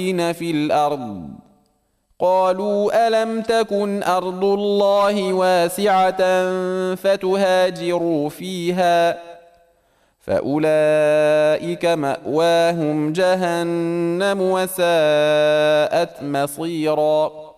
في الأرض قالوا ألم تكن أرض الله واسعة فتهاجروا فيها فأولئك مأواهم جهنم وساءت مصيرا